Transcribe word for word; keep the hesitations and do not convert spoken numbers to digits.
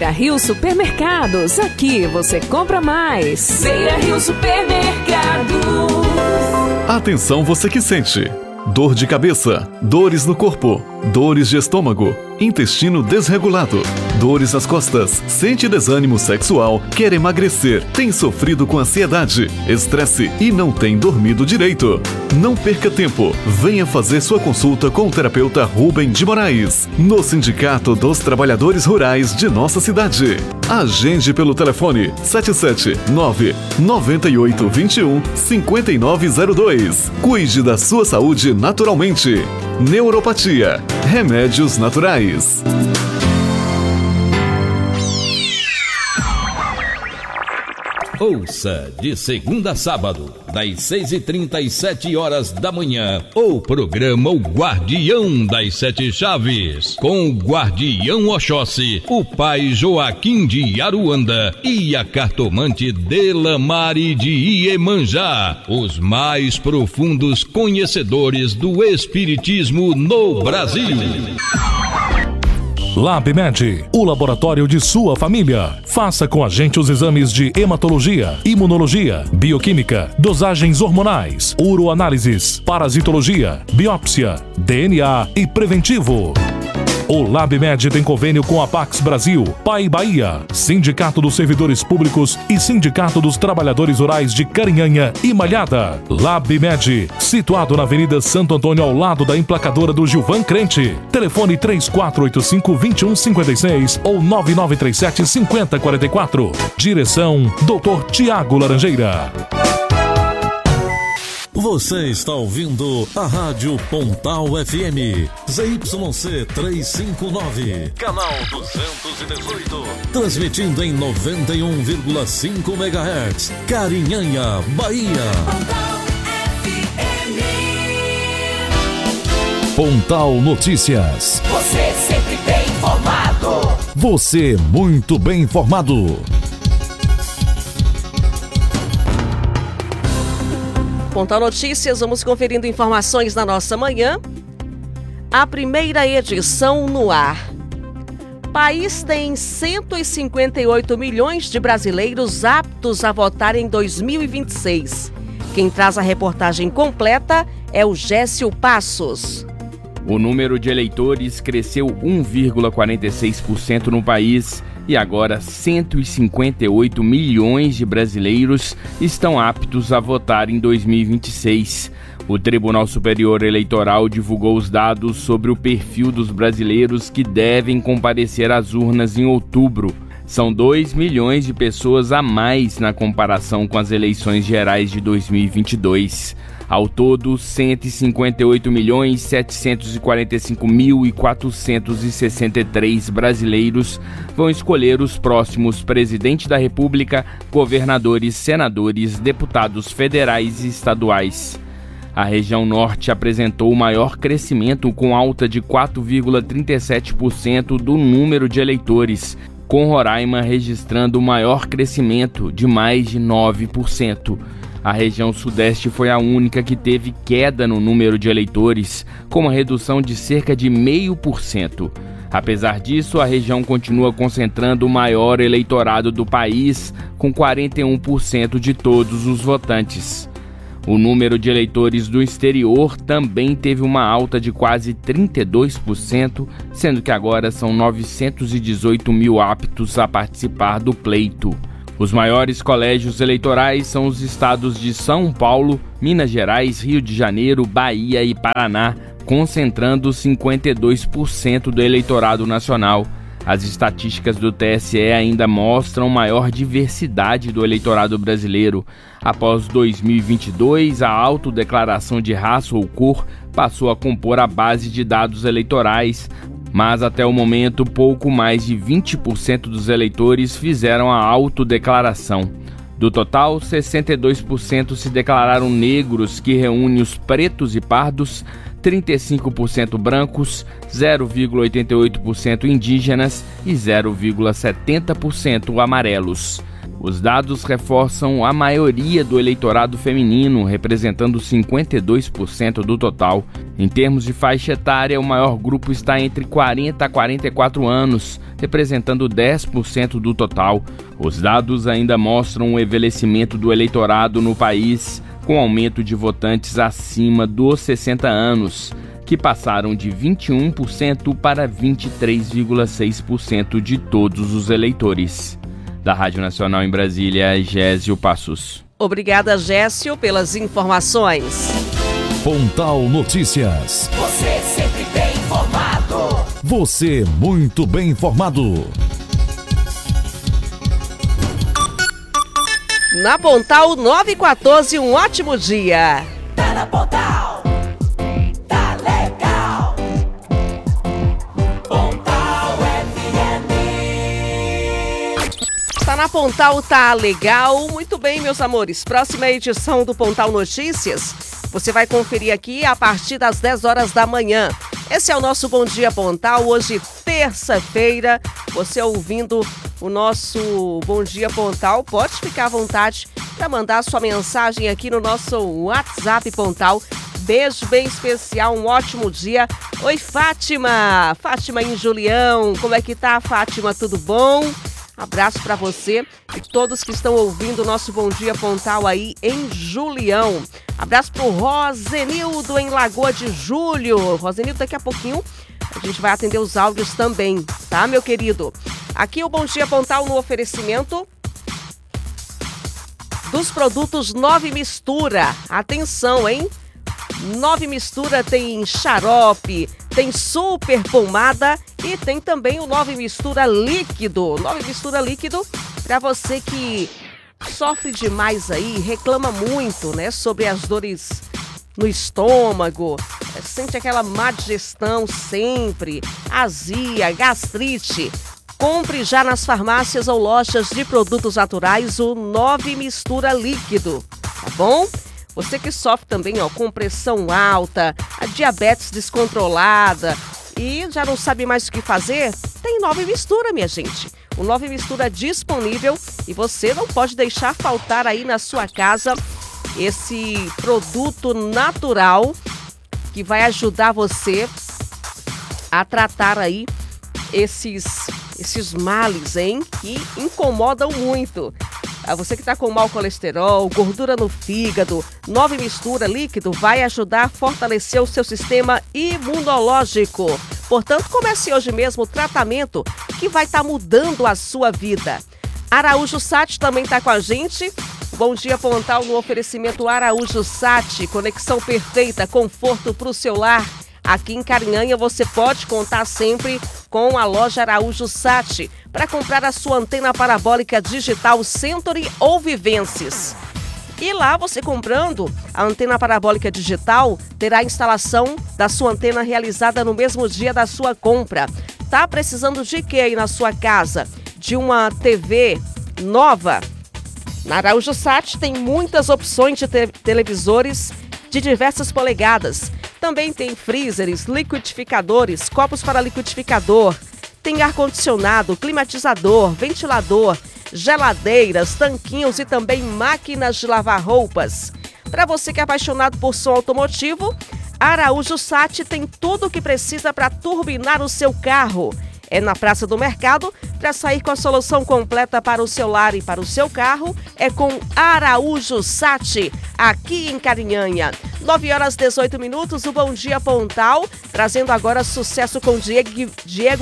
Beira Rio Supermercados, aqui você compra mais. Beira Rio Supermercados. Atenção você que sente dor de cabeça, dores no corpo, dores de estômago, intestino desregulado, dores nas costas, sente desânimo sexual, quer emagrecer, tem sofrido com ansiedade, estresse e não tem dormido direito. Não perca tempo, venha fazer sua consulta com o terapeuta Rubem de Moraes, no Sindicato dos Trabalhadores Rurais de nossa cidade. Agende pelo telefone sete sete nove, nove oito dois um, cinco nove zero dois. Cuide da sua saúde naturalmente. Neuropatia, remédios naturais. Ouça de segunda a sábado, das seis e trinta às sete horas da manhã, o programa O Guardião das Sete Chaves, com o Guardião Oxóssi, o pai Joaquim de Aruanda e a cartomante Delamare de Iemanjá, os mais profundos conhecedores do espiritismo no Brasil. LabMed, o laboratório de sua família. Faça com a gente os exames de hematologia, imunologia, bioquímica, dosagens hormonais, uroanálises, parasitologia, biópsia, D N A e preventivo. O LabMed tem convênio com a Pax Brasil, Pai Bahia, Sindicato dos Servidores Públicos e Sindicato dos Trabalhadores Rurais de Carinhanha e Malhada. LabMed, situado na Avenida Santo Antônio, ao lado da emplacadora do Gilvan Crente. Telefone três quatro oito cinco, dois um cinco seis ou nove nove três sete, cinco zero quatro quatro. Direção doutor Tiago Laranjeira. Você está ouvindo a Rádio Pontal F M, Z Y C trezentos e cinquenta e nove, canal duzentos e dezoito, transmitindo em noventa e um vírgula cinco megahertz, Carinhanha, Bahia. Pontal F M. Pontal Notícias. Você sempre bem informado. Você muito bem informado. Pontal Notícias, vamos conferindo informações na nossa manhã. A primeira edição no ar. País tem cento e cinquenta e oito milhões de brasileiros aptos a votar em dois mil e vinte e seis. Quem traz a reportagem completa é o Gécio Passos. O número de eleitores cresceu um vírgula quarenta e seis por cento no país e agora cento e cinquenta e oito milhões de brasileiros estão aptos a votar em dois mil e vinte e seis. O Tribunal Superior Eleitoral divulgou os dados sobre o perfil dos brasileiros que devem comparecer às urnas em outubro. São dois milhões de pessoas a mais na comparação com as eleições gerais de dois mil e vinte e dois. Ao todo, cento e cinquenta e oito milhões, setecentos e quarenta e cinco mil e quatrocentos e sessenta e três brasileiros vão escolher os próximos presidente da República, governadores, senadores, deputados federais e estaduais. A região norte apresentou o maior crescimento, com alta de quatro vírgula trinta e sete por cento do número de eleitores, com Roraima registrando o maior crescimento de mais de nove por cento. A região sudeste foi a única que teve queda no número de eleitores, com uma redução de cerca de zero vírgula cinco por cento. Apesar disso, a região continua concentrando o maior eleitorado do país, com quarenta e um por cento de todos os votantes. O número de eleitores do exterior também teve uma alta de quase trinta e dois por cento, sendo que agora são novecentos e dezoito mil aptos a participar do pleito. Os maiores colégios eleitorais são os estados de São Paulo, Minas Gerais, Rio de Janeiro, Bahia e Paraná, concentrando cinquenta e dois por cento do eleitorado nacional. As estatísticas do T S E ainda mostram maior diversidade do eleitorado brasileiro. Após dois mil e vinte e dois, a autodeclaração de raça ou cor passou a compor a base de dados eleitorais, mas até o momento pouco mais de vinte por cento dos eleitores fizeram a autodeclaração. Do total, sessenta e dois por cento se declararam negros, que reúne os pretos e pardos, trinta e cinco por cento brancos, zero vírgula oitenta e oito por cento indígenas e zero vírgula setenta por cento amarelos. Os dados reforçam a maioria do eleitorado feminino, representando cinquenta e dois por cento do total. Em termos de faixa etária, o maior grupo está entre quarenta a quarenta e quatro anos, representando dez por cento do total. Os dados ainda mostram o envelhecimento do eleitorado no país, com aumento de votantes acima dos sessenta anos, que passaram de vinte e um por cento para vinte e três vírgula seis por cento de todos os eleitores. Da Rádio Nacional em Brasília, Gésio Passos. Obrigada, Gésio, pelas informações. Pontal Notícias. Você sempre bem informado. Você muito bem informado. Na Pontal nove e quatorze, um ótimo dia. Tá na Pontal. Tá legal. Pontal F M. Tá na Pontal, tá legal. Muito bem, meus amores. Próxima edição do Pontal Notícias, você vai conferir aqui a partir das dez horas da manhã. Esse é o nosso Bom Dia Pontal, hoje terça-feira. Você ouvindo o nosso Bom Dia Pontal, pode ficar à vontade para mandar sua mensagem aqui no nosso WhatsApp Pontal. Beijo bem especial, um ótimo dia. Oi, Fátima! Fátima em Julião, como é que tá, Fátima? Tudo bom? Abraço para você e todos que estão ouvindo o nosso Bom Dia Pontal aí em Julião. Abraço pro Rosenildo em Lagoa de Julho. Rosenildo, daqui a pouquinho a gente vai atender os áudios também, tá, meu querido? Aqui o Bom Dia Pontal no oferecimento dos produtos Nove Mistura. Atenção, hein? Nove Mistura tem xarope, tem super pomada e tem também o Nove Mistura líquido. Nove Mistura líquido para você que sofre demais aí, reclama muito, né, sobre as dores no estômago, sente aquela má digestão sempre, azia, gastrite. Compre já nas farmácias ou lojas de produtos naturais o Nove Mistura líquido, tá bom? Você que sofre também, ó, com pressão alta, a diabetes descontrolada e já não sabe mais o que fazer, tem Nove Mistura, minha gente. O Nove Mistura disponível e você não pode deixar faltar aí na sua casa esse produto natural que vai ajudar você a tratar aí esses, esses males, hein, que incomodam muito. Você que está com mau colesterol, gordura no fígado, Nove Mistura líquido vai ajudar a fortalecer o seu sistema imunológico. Portanto, comece hoje mesmo o tratamento que vai estar tá mudando a sua vida. Araújo Sat também está com a gente. Bom Dia Pontal no oferecimento Araújo Sat. Conexão perfeita, conforto para o seu lar. Aqui em Carinhanha você pode contar sempre com a loja Araújo Sat para comprar a sua antena parabólica digital Century ou Vivences. E lá você comprando a antena parabólica digital terá a instalação da sua antena realizada no mesmo dia da sua compra. Tá precisando de quê aí na sua casa? De uma T V nova? Na Araújo Sat tem muitas opções de te- televisores de diversas polegadas. Também tem freezers, liquidificadores, copos para liquidificador. Tem ar-condicionado, climatizador, ventilador, geladeiras, tanquinhos e também máquinas de lavar roupas. Para você que é apaixonado por som automotivo, Araújo Sat tem tudo o que precisa para turbinar o seu carro. É na Praça do Mercado. Para sair com a solução completa para o seu lar e para o seu carro, é com Araújo Sat, aqui em Carinhanha. nove horas e dezoito minutos, o Bom Dia Pontal, trazendo agora sucesso com Diego, Diego